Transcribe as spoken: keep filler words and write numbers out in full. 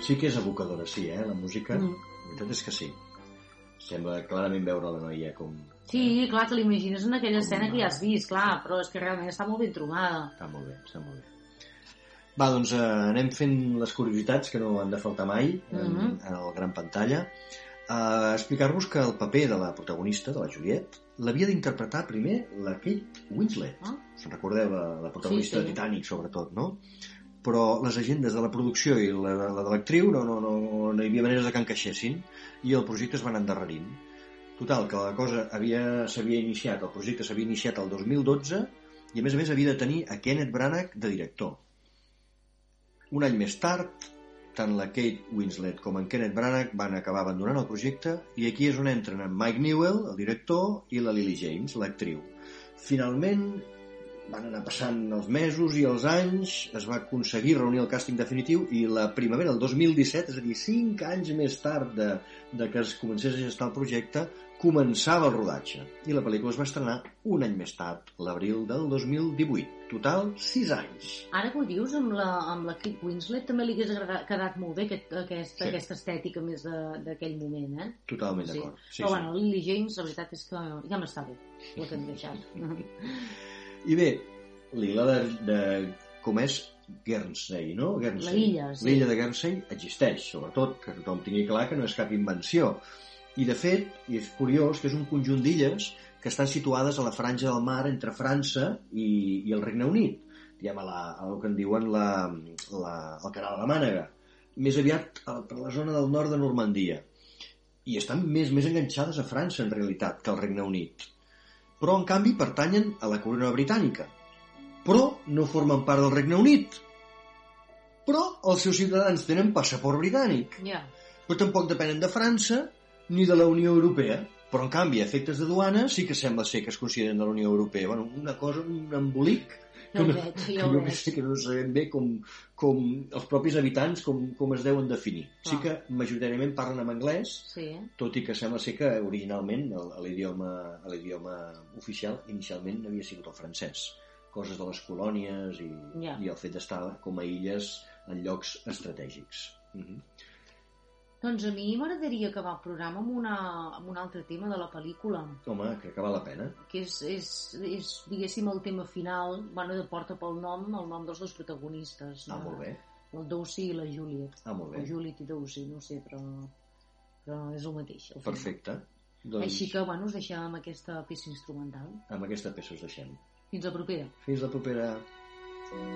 Sí que és evocadora, sí, eh, la música. Mm. La veritat és que sí. Sembla clarament veure la noia com... Sí, clar, te l'imagines en aquella Com escena una- que ja has vist, clar, però és que realment està molt ben trobada. Està molt bé, està molt bé. Va, doncs eh, anem fent les curiositats que no han de faltar mai en, Mhm. en el gran pantalla. Uh, explicar-vos que el paper de la protagonista, de la Juliet, l'havia d'interpretar primer la Kate Winslet. Ah. Us en recordeu, la, la protagonista Sí, sí. de Titanic, sobretot, no? Però les agendes de la producció i la, la de l'actriu no, no, no, no hi havia maneres de que encaixessin i el projecte es va anar endarrerint. Total, que la cosa havia, s'havia iniciat, el projecte s'havia iniciat el dos mil dotze i a més a més havia de tenir a Kenneth Branagh de director. Un any més tard, tant la Kate Winslet com en Kenneth Branagh van acabar abandonant el projecte i aquí és on entren en Mike Newell, el director, i la Lily James, l'actriu. Finalment, van anar passant els mesos i els anys, es va aconseguir reunir el càsting definitiu i la primavera del dos mil disset, és a dir, cinc anys més tard de, de que es comencés a gestar el projecte, començava el rodatge. I la pel·lícula es va estrenar un any més tard, l'abril del dos mil divuit. Total, sis anys. Ara que ho dius, amb la, amb la Kate Winslet també li hagués agradat- quedat molt bé aquest, aquesta, Sí. aquesta estètica més de- d'aquell moment, eh? Totalment Sí. d'acord. Sí, Però sí. bueno, Lily James, la veritat és que ja m'està bé, la que han deixat. I bé, l'illa de, de com és Guernsey, no? Guernsey. La illa, sí. L'illa de Guernsey existeix, sobretot, que tothom tingui clar que no és cap invenció. I, de fet, i és curiós, que és un conjunt d'illes que estan situades a la franja del mar entre França i, i el Regne Unit, diguem, a, la, a el que en diuen la, la, el canal de la Mànega, més aviat a, per la zona del nord de Normandia. I estan més, més enganxades a França, en realitat, que al Regne Unit. Però, en canvi, pertanyen a la corona britànica. Però no formen part del Regne Unit. Però els seus ciutadans tenen passaport britànic. Ja. Però tampoc depenen de França ni de la Unió Europea. Però, en canvi, a efectes de duana sí que sembla ser que es consideren de la Unió Europea. Bueno, una cosa, un embolic Ja ho veig, que ja ho no, veig. sé, que no sabem bé com, com els propis habitants com, com es deuen definir. Sí Ah. que majoritàriament parlen en anglès, Sí. tot i que sembla ser que originalment el- l'idioma l'idioma oficial inicialment havia sigut el francès. Coses de les colònies i, Ja. i el fet d'estar com a illes en llocs estratègics. Mhm. Doncs a mi m'agradaria acabar el programa amb, una, amb un altre tema de la pel·lícula, Home, crec que val la pena. que és, és, és diguéssim, el tema final, bueno, de porta pel nom, el nom dels dos protagonistes. Ah, no? molt bé. El Doucy i la Juliet. Ah, molt O bé. Juliet i Doucy, no ho sé, però, però és el mateix. al final. Perfecte. Doncs Així que, bueno, us deixem amb aquesta peça instrumental. amb aquesta peça us deixem. Fins la propera. Fins la propera.